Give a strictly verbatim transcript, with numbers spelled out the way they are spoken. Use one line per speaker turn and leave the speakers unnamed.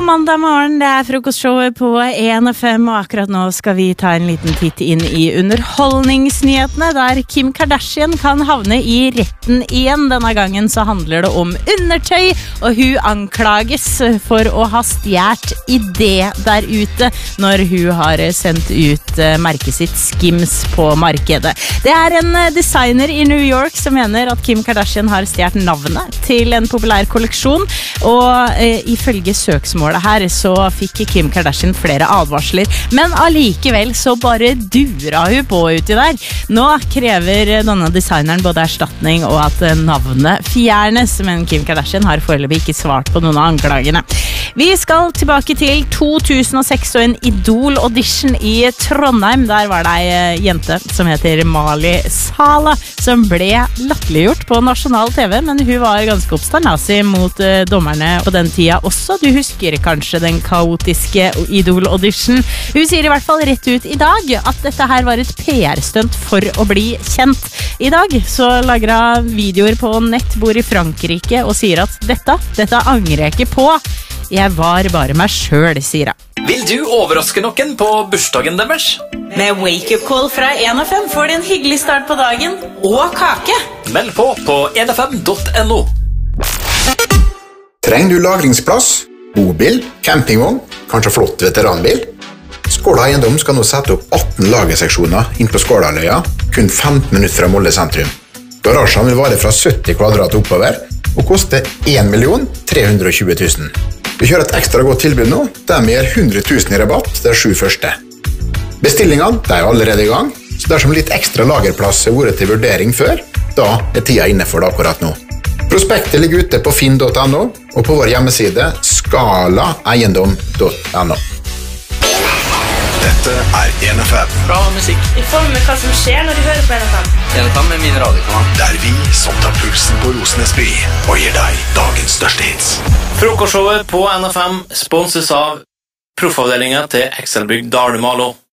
mandag morgen, det er frokostshowet på en F M, og akkurat nå skal vi ta en liten titt inn i underholdningsnyhetene, der Kim Kardashian kan havne i retten igjen. Denne gangen så handler det om undertøy, og hun anklages for å ha stjert idé der ute når hun har sendt ut merket sitt Skims på markedet. Det er en designer i New York som mener at Kim Kardashian har stjert navnet til en populær kolleksjon, og eh, ifølge søksmålet her så fikk Kim Kardashian flere advarsler, men allikevel så bare dura hun på uti der. Nå krever denne designeren både erstatning og at navnet fjernes, men Kim Kardashian har foreløpig ikke svart på noen av anklagene. Vi skal tilbake til to tusen og seks og en Idol-audition i Trondheim. Der var det ei jente som heter Mali Sala, som ble latterliggjort på nasjonal T V, men hun var ganske oppstandasig mot uh, dommerne på den tida også. Du husker kanskje den kaotiske Idol-audition. Hun sier i hvert fall rett ut i dag at dette her var et P R-stunt for å bli kjent. I dag så lager hun videoer på nett, bor i Frankrike og sier at dette, dette angrer jeg ikke på. Jeg var bare meg selv, sier hun.
Vil du overraske noen på bursdagen deres?
Med wake-up call fra en F M får du en hyggelig start på dagen og kake.
Meld på på en f m punktum n o.
Trenger du lagringsplass, bobil, campingvogn, kanskje flott veteranbil? Skåla Eiendom skal nå sette opp atten lagerseksjoner inn på Skålaløya, kun femten minutter fra Molde sentrum. Garasjen vil vare fra sytti kvadrat oppover og koste en million tre hundre og tjue tusen. Vi kjører et ekstra godt tilbud nå, der vi gir hundre tusen i rabatt de sju første. Bestillingene de er allerede i gang, så dersom litt ekstra lagerplass har vært til vurdering før, da er tida inne for det akkurat nå. Prospektet ligger ute på finn punktum n o og på vår hjemmeside skala eiendom punktum n o.
Dette er en F M.
Bra musikk.
Vi får med hva som skjer når de hører på en F M.
en F M er min radiokanal.
Der vi som tar pulsen på Rosenes by og gir deg dagens største hits.
Frokostshowet på en F M sponses av proffavdelingen til Excelbygg Dalmalo.